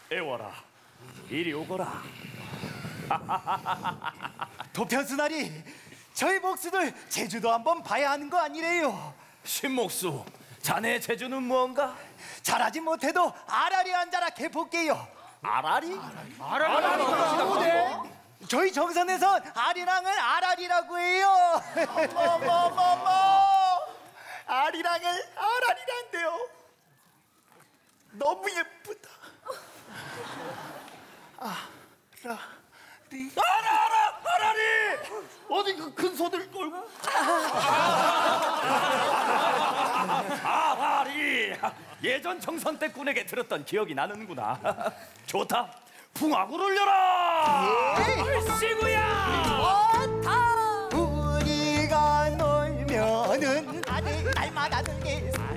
애워라, 이리 오거라. 도편수나리, 저희 목수들 제주도 한번 봐야 하는 거 아니래요. 신목수, 자네 재주는 무언가? 잘하지 못해도 아라리 한자라 개볼게요. 아라리? 저희 정선에선 아리랑을 아라리라고 해요. 아리랑을 아라리란데요. 너무 예쁘다. 아라리! 어디 그 큰 소들 떨고. 아라리! 예전 정선 때 군에게 들었던 기억이 나는구나. 좋다, 풍악을 울려라! 시구야! 우리가 놀면은 아들 날마다 들게